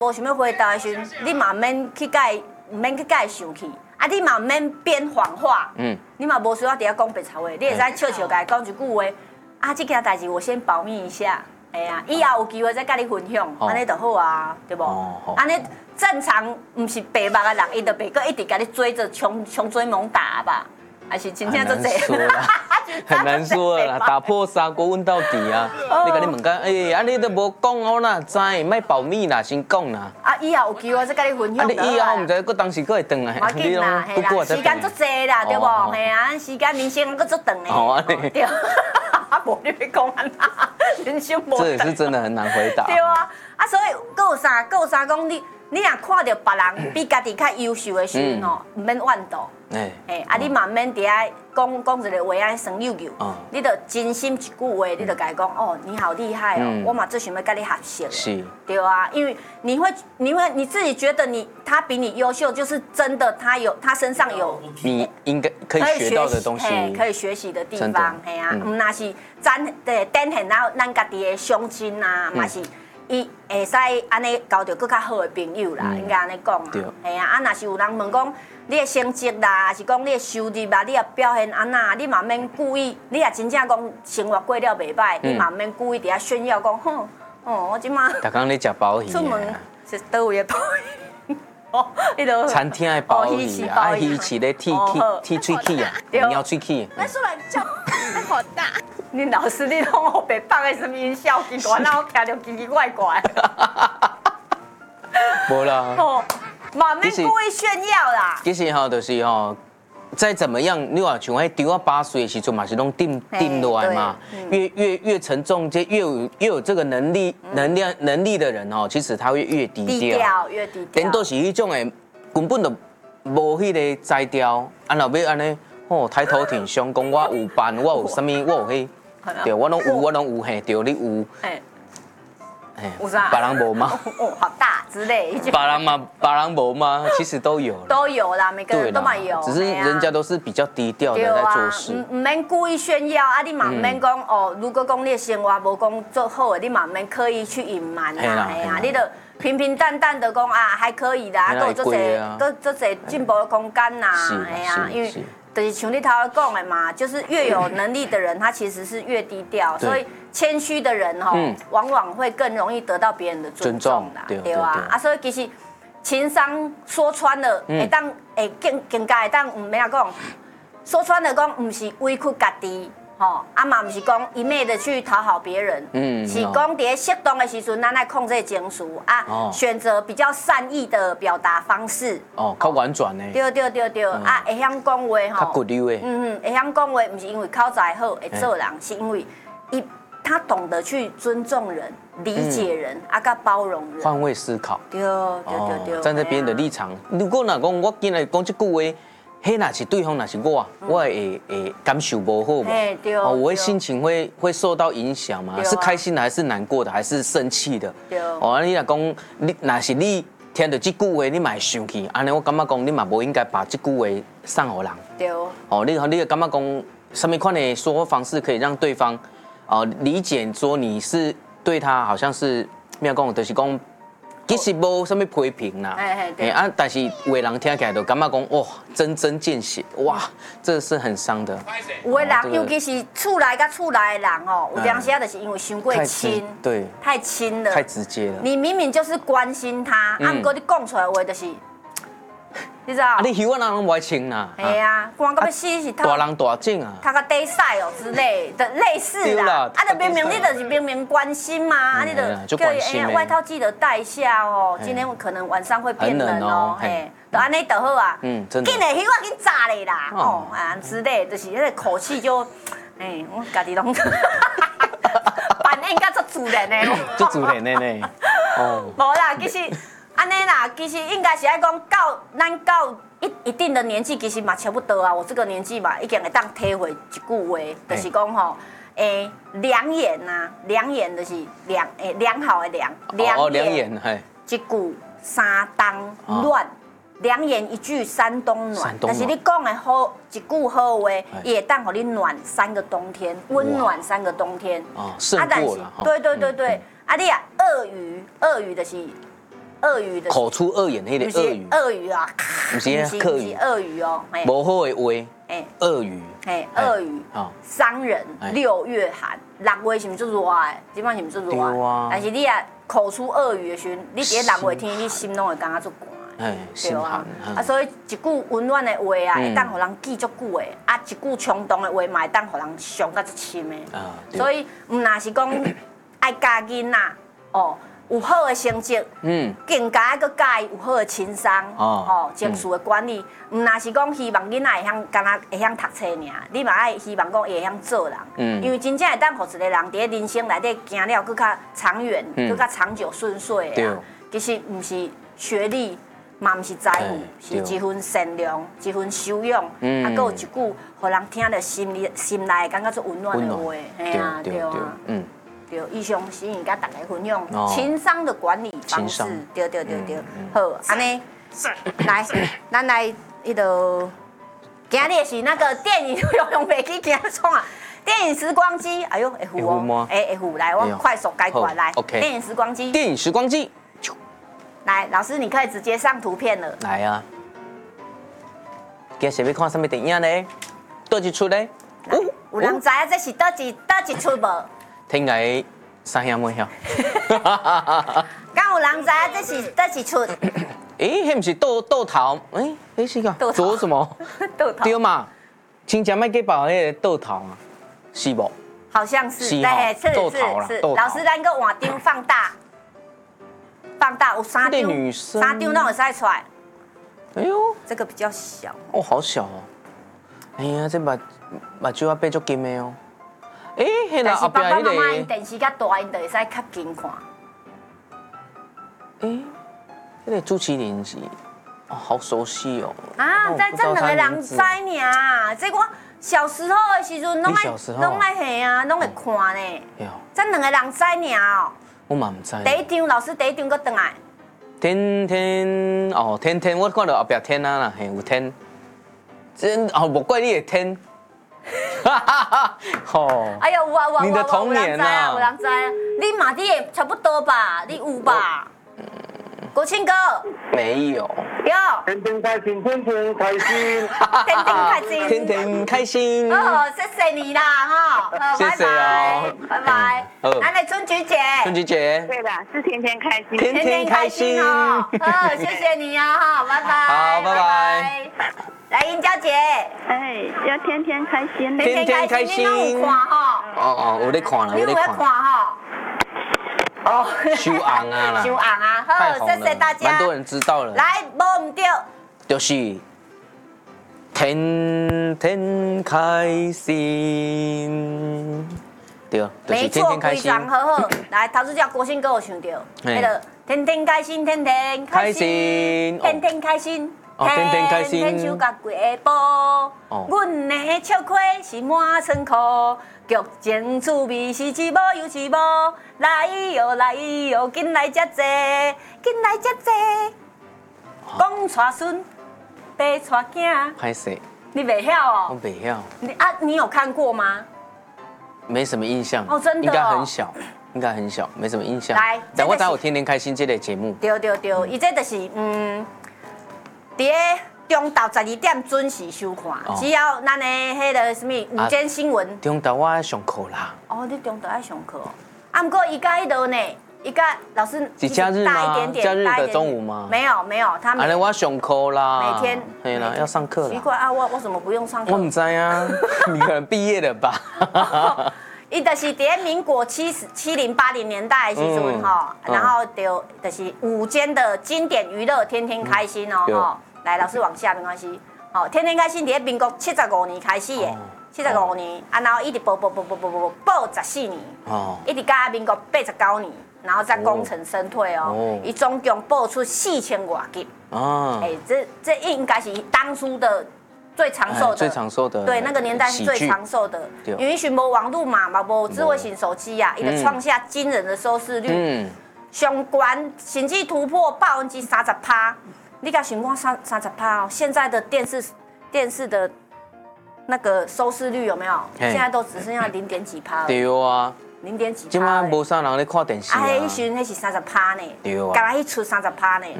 无想要回答的时阵，你嘛免去改，唔免去改生气，啊，你嘛免编谎话，你嘛无需要伫遐讲白话话，你会使笑笑甲伊讲一句话，啊，这件代志我先保密一下，哎呀，以后有机会再甲你分享，安尼就好啊，对不？安尼正常唔是白目的人，伊就袂个一直甲你追着穷追猛打吧？还是真正做这？ 很难说啦，打破砂锅问到底啊！你甲你问讲，啊你都无讲我哪知？莫保密啦，先讲啦。 啊，以后有机会再甲你分享。 啊，你以后唔知，佮当时佮会转来。 要紧啦，嘿啦，时间足济啦，对无？嘿啊，时间人生佮足长的。对。啊，无你要讲安那，人生无。 这也是真的很难回答。 对啊，啊，所以佮有啥讲你若看到别人比家己较优秀的时阵吼，唔免怨妒。啊，你嘛免伫遐讲一个话安生溜溜，你着真心一句话，你着甲伊讲哦，你好厉害哦，我嘛最想要跟你学习。 是， 对啊，因为你自己觉得他比你优秀，就是真的他身上有你应该可以学到的东西， 可以学习的地方，嘿啊，唔那是展现咱家己的相亲啊，嘛是。伊会使安尼交到更较好的朋友啦，应该安尼讲啊。嘿啊，若是有人问讲你的成绩啦，还是讲你的收入啊，你的表现安那，你嘛免故意，你也真正讲生活过了袂歹，你嘛免故意伫遐炫耀讲，哼，我即马。 逐工咧食鲍鱼。 出门是倒位的鲍鱼？哦，迄个。 餐厅的鲍鱼啊，鱼翅咧剔喙齿啊，咬喙齿。 那说来叫，好大。 恁老师，你拢学白放的什么音效奇怪，然后听着奇奇怪怪。 无啦。 哦，嘛免故意炫耀啦。 其实吼，就是吼，再怎么样，你话像迄丢啊8岁的时阵嘛是拢定落来嘛，越沉重，越有这个能力的人哦，其实他会越低调， 越低调。 顶多是迄种诶，根本就无迄个才调，啊，若要安尼，吼，抬头挺胸，讲我有办，我有啥物，我有迄。对，我拢有嘿，对，你有， 有啥？ 别人无吗？ 哦，好大之类。 别人无吗？其实都有。 都有啦，每个人都嘛有。 只是人家都是比较低调的在做事。 唔免故意炫耀啊！你嘛唔免讲哦，如果讲你的生活无讲做好，你嘛唔免刻意去隐瞒啦，嘿啊，你就平平淡淡的讲啊，还可以啦，都有做这进步的空间呐，哎呀，因为。就是像你头讲的嘛，就是越有能力的人，他其实是越低调，所以谦虚的人吼，往往会更容易得到别人的尊重啦，对吧？啊，所以其实情商说穿了，会更加会当唔免讲，说穿了讲，唔是委屈家己。吼，啊嘛，不是讲一昧的去讨好别人，是讲在适当的时阵，咱来控制情绪啊，选择比较善意的表达方式， 较婉转的。 对，啊，会晓讲话吼， 较骨溜的， 会晓讲话，不是因为口才好会做人，是因为他懂得去尊重人、理解人，甲包容人， 换位思考。 对， 站在别人的立场，如果若讲我今日讲这句话。迄若是对方，若是我会感受不好嘛？我会心情会受到影响嘛？是开心的还是难过的，还是生气的？你若讲你若是你听到这句话，你嘛会生气，安尼我感觉讲你嘛无应该把这句话送给人。 对。 你感觉讲什么款的说话方式可以让对方理解说你是对他好像是没有讲，就是讲。其实无什么批评啦，但是有的人听起来就感觉讲，哇，针见血，哇，这是很伤的。 有的人，尤其是厝内甲厝内的人哦，有当时啊，就是因为伤过亲， 对， 太亲了， 太直接了。你明明就是关心他，不过你讲出来的话就是。你知道？ 你希望人拢不爱亲啦。 系啊，光到要死是大人大种啊， 他个底赛哦之类的类似啦。啊，就明明你就是明明关心嘛，啊，你就叫外套记得带一下哦，今天可能晚上会变冷哦，嘿，就安尼就好啊。 真的。 紧的，希望紧炸嘞啦，哦啊之类，就是那个口气就，我家己拢，反应该做主人呢， 做主人的呢。 哦。无啦，其实。安尼啦，其实应该是爱讲咱到一定的年纪，其实嘛差不多啊。我这个年纪嘛，已经会当体会一句话，就是讲吼，良言呐，良言就是良好的良， 良言， 一句三冬暖，良言一句三冬暖。但是你讲的好一句好话，也当互你暖3个冬天，温暖3个冬天。 胜过了。 对，啊你啊，鳄鱼就是。 鳄鱼的口出恶言，那个鳄鱼， 鳄鱼啊， 不是客语， 鳄鱼哦， 不好的话，鳄鱼， 鳄鱼，伤人，6月寒，6月是不是最热的？基本上是不是最热的？但是你啊口出恶语的时候，你伫6月天，你心拢会感觉足寒， 心寒啊，所以一句温暖的话啊，会当互人记足久的，啊，一句冲动的话嘛，会当互人伤到足深的。所以，唔若是讲爱教囡仔哦。有好的成绩，更加个教有好的情商，情绪的管理。唔若是讲希望囡仔会晓，敢若会晓读册尔，你嘛爱希望讲会晓做人。因为真正会当互一个人伫人生内底行了更较长远、更较长久顺遂的。其实唔是学历，嘛唔是财富，是一份善良、一份修养，啊，佮有一句，互人听着心内感觉足温暖的话，嘿啊，对啊。对，以上是应甲大家分享情商的管理方式。对。好，安尼，来，咱来迄个，今日是那个电影用袂记惊创啊！电影时光机，哎呦，会糊哦，会糊，来，我快速概括来。电影时光机， 电影时光机， 来，老师你可以直接上图片了。 来啊！今日要看什么电影呢？倒一出呢？ 有人知影这是倒一出无？ 天涯三兄妹晓， 敢有人知影这是倒一出？ 迄不是豆头？迄是个做什么？ 豆头对嘛？亲家卖给包迄个豆头啊，是不？ 好像是，对，是。老师，咱个换张放大，有3张拢会使出来。 哎呦， 这个比较小。 哦，好小哦。哎呀，这目睭啊变足金的哦。 但是爸爸妈妈因电视较大，因就会使较近看。 那个朱麒麟是，好熟悉哦。 啊，这2个人知尔，这我小时候的时阵拢爱嘿啊，拢会看呢。这2个人知尔哦。 我嘛唔知。 第一场老师第一场佫转来。 天，我看到后壁天啊啦，有天。真无怪你会天。 哎呦，我你的童年啊， 有人知啊，你嘛你也差不多吧，你有吧？国庆哥没有。 有。 天天开心，天天开心， 天天开心。 哦，谢谢你啦，哈， 谢谢哦， 拜拜。来，春菊姐。 春菊姐。 对的，是天天开心， 天天开心哦。 谢谢你啊，哈，拜拜。 好，拜拜。 来，英娇姐， 要天天开心， 天天开心。 你有看哈？ 有在看了， 有在看哈。 收红啊啦， 收红啊，好，谢谢大家。 蛮多人知道了。 来，无唔对， 就是天天开心，对，就是天天开心。 没错，非常好。来，陶子叫国庆哥有唱到，那个天天开心，天天开心，天天开心。 天天开心， 天手甲过下晡，阮的笑亏是满仓库，剧情趣味是一无又一无，来哟，紧来遮坐，紧来遮坐，讲带孙，白带囝。 歹势， 你袂晓哦？ 我袂晓。 你有看过吗？ 没什么印象。 哦，真的。 应该很小，没什么印象。 来， 但我知有天天开心这类节目。 对，伊这就是伫中昼12点准时收看，只要咱的迄个什么午间新闻。 中昼我爱上课啦。 你中昼爱上课哦。不过伊甲迄度呢，伊甲老师是假日吗？假日的中午吗？ 没有，他们。 我上课啦。 每天。 对啦，要上课啦。 奇怪啊，我怎么不用上课？ 我唔知啊，你可能毕业了吧？ 伊就是伫民国70、80年代的时阵然后就是午间的经典娱乐，天天开心哦来，老师往下没关系。天天开心伫民国75年开始的，75年然后一直播14年，一直到民国89年，然后再功成身退伊总共播出4000多集。这应该是当初的。最长寿的，对，那个年代是最长寿的，因为无网络嘛，无智慧型手机啊，伊就创下惊人的收视率，上悬甚至突破30%。你敢想看30%哦？现在的电视的那个收视率有没有？现在都只剩下0.几%。 对啊， 0.几%。 即马无啥人咧看电视啊。 迄时阵迄是30%呢。 对啊。 甲迄出30%呢。